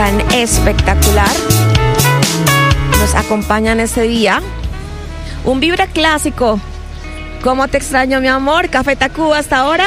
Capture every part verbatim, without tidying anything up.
tan espectacular nos acompañan este día. Un Vibra clásico. ¿Cómo te extraño, mi amor? Café Tacuba hasta ahora.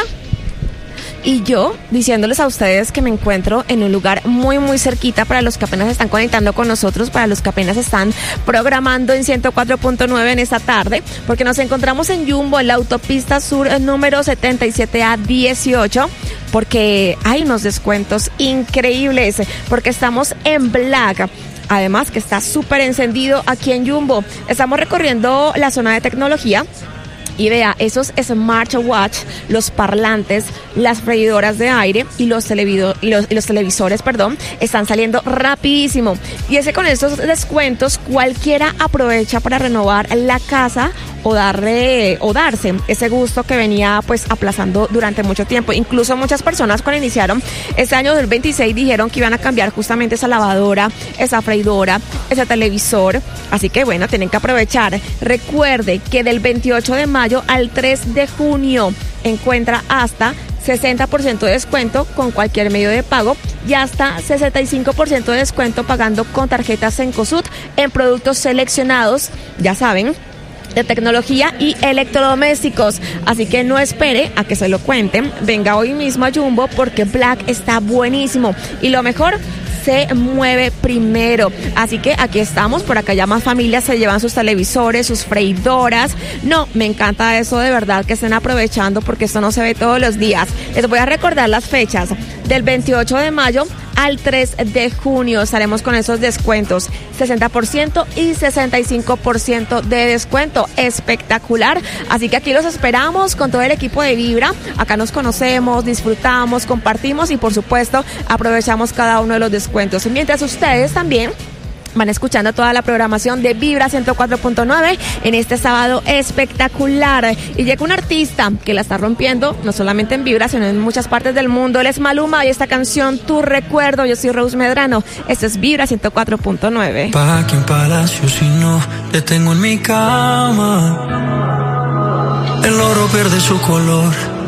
Y yo diciéndoles a ustedes que me encuentro en un lugar muy muy cerquita para los que apenas están conectando con nosotros, para los que apenas están programando en ciento cuatro punto nueve en esta tarde, porque nos encontramos en Jumbo, en la autopista sur número setenta y siete A dieciocho, porque hay unos descuentos increíbles, porque estamos en Black. Además que está súper encendido aquí en Jumbo. Estamos recorriendo la zona de tecnología. Y vea, esos smartwatch, los parlantes, las freidoras de aire y los, televido- y los, y los televisores, perdón, están saliendo rapidísimo. Y es que con estos descuentos cualquiera aprovecha para renovar la casa o darle o darse ese gusto que venía pues aplazando durante mucho tiempo. Incluso muchas personas cuando iniciaron este año del veintiséis dijeron que iban a cambiar justamente esa lavadora, esa freidora, ese televisor. Así que bueno, tienen que aprovechar. Recuerde que del veintiocho de mayo al tres de junio encuentra hasta sesenta por ciento de descuento con cualquier medio de pago y hasta sesenta y cinco por ciento de descuento pagando con tarjetas Cencosud en productos seleccionados, ya saben, de tecnología y electrodomésticos. Así que no espere a que se lo cuenten. Venga hoy mismo a Jumbo porque Black está buenísimo. Y lo mejor, se mueve primero. Así que aquí estamos, por acá ya más familias se llevan sus televisores, sus freidoras. No, me encanta eso, de verdad, que estén aprovechando porque esto no se ve todos los días. Les voy a recordar las fechas. Del veintiocho de mayo al tres de junio estaremos con esos descuentos, sesenta por ciento y sesenta y cinco por ciento de descuento, espectacular. Así que aquí los esperamos con todo el equipo de Vibra. Acá nos conocemos, disfrutamos, compartimos y por supuesto aprovechamos cada uno de los descuentos. Mientras ustedes también van escuchando toda la programación de Vibra ciento cuatro punto nueve en este sábado espectacular. Y llega un artista que la está rompiendo, no solamente en Vibra, sino en muchas partes del mundo. Él es Maluma y esta canción, Tu Recuerdo. Yo soy Rose Medrano. Esto es Vibra ciento cuatro punto nueve. Pa' que en palacio si no te tengo en mi cama. El oro pierde su color